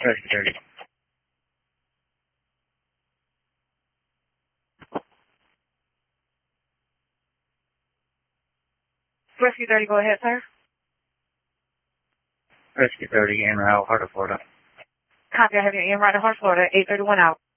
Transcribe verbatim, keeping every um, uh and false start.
Rescue thirty. Rescue thirty, go ahead, sir. Rescue thirty, en route, Heart of Florida. Copy, I have you en route to Heart, Florida, eight thirty-one out.